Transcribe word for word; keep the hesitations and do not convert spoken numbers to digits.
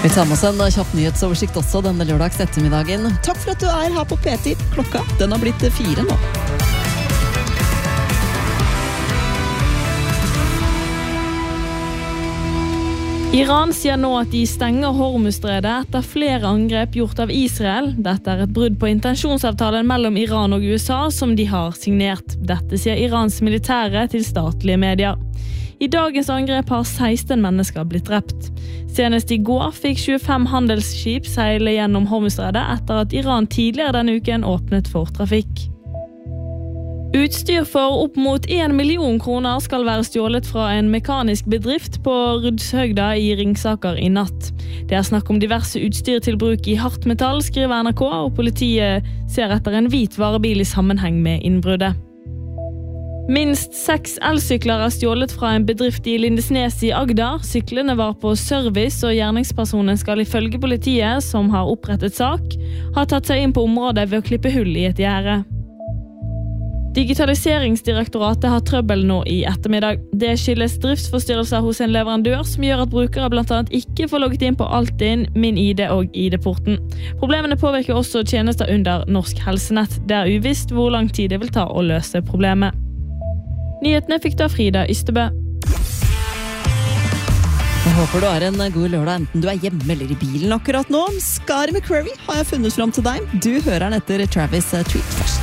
Vi tar med oss en kjapp nyhetsoversikt også denne lørdags ettermiddagen. Takk for at du er her på P ti. Klokka, den har blitt fire nå. Iran sier nå at de stenger Hormuzstredet etter flere angrep gjort av Israel. Dette er et brudd på intensjonsavtalen mellom Iran og U S A som de har signert. Dette sier Irans militære til statlige medier. I dagens angrep har seksten mennesker blitt drept. Senest i går fikk tjuefem handelsskip seile gjennom Hormuzstredet etter at Iran tidligere denne uken åpnet for trafikk. Utstyr for opp mot en million kroner skal være stjålet fra en mekanisk bedrift på Rudshøgda i Ringsaker i natt. Det er snakk om diverse utstyr til bruk i hardt metall, skriver N R K, og politiet ser etter en hvit varebil i sammenheng med innbruddet. Minst seks elsykler er stjålet fra en bedrift i Lindesnes i Agder. Syklene var på service, og gjerningspersonen skal ifølge politiet, som har opprettet sak, ha tatt seg inn på området ved å klippe hull i et gjerde. Digitaliseringsdirektoratet har trøbbel nå i ettermiddag. Det skyldes driftsforstyrrelser hos en leverandør som gjør at brukere blant annet ikke får logget inn på Altinn, Min I D og I D-porten. Problemene påvirker også tjenester under Norsk Helsenett. Det er uvisst hvor lang tid det vil ta å løse problemet. Nyhetene fikk da Frida Ystebø. Jeg håper du har en god lørdag, enten du er hjemme eller i bilen akkurat nå. Scary McCreary har jeg funnet fram til deg. Du hører den etter Travis Treat først.